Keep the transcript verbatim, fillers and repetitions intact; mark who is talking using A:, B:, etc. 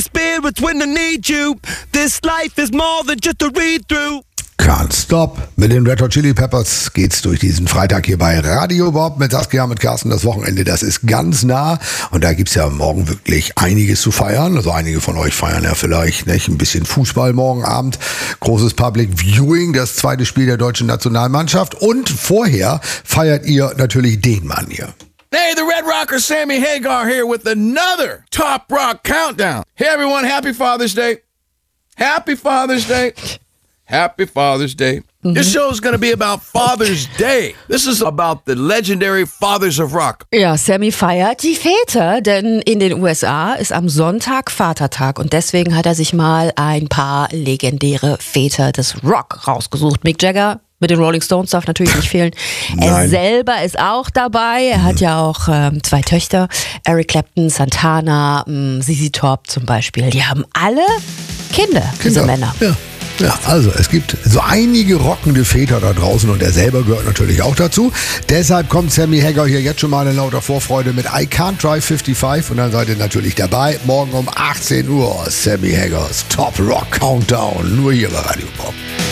A: the spirits when I need you. This life is more than just a read-through.
B: Can't Stop. Mit den Red Hot Chili Peppers geht's durch diesen Freitag hier bei Radio Bob mit Saskia, mit Carsten. Das Wochenende, das ist ganz nah. Und da gibt's ja morgen wirklich einiges zu feiern. Also einige von euch feiern ja vielleicht nicht ein bisschen Fußball morgen Abend. Großes Public Viewing, das zweite Spiel der deutschen Nationalmannschaft. Und vorher feiert ihr natürlich den Mann hier.
C: Hey, the Red Rocker Sammy Hagar here with another Top Rock Countdown. Hey everyone, happy Father's Day. Happy Father's Day. Happy Father's Day. Mm-hmm. This show is going to be about Father's Day. This is about the legendary Fathers of Rock.
D: Ja, Sammy feiert die Väter, denn in den U S A ist am Sonntag Vatertag und deswegen hat er sich mal ein paar legendäre Väter des Rock rausgesucht. Mick Jagger mit den Rolling Stones darf natürlich nicht fehlen. Er
B: Nein.
D: selber ist auch dabei. Er hat ja auch ähm, zwei Töchter, Eric Clapton, Santana, ähm, Z Z Top zum Beispiel. Die haben alle Kinder, diese
B: Kinder.
D: Männer.
B: Ja. Ja, also es gibt so einige rockende Väter da draußen und er selber gehört natürlich auch dazu. Deshalb kommt Sammy Hagar hier jetzt schon mal in lauter Vorfreude mit I Can't Drive fünfundfünfzig und dann seid ihr natürlich dabei. Morgen um achtzehn Uhr Sammy Hagars Top Rock Countdown, nur hier bei Radio Bob.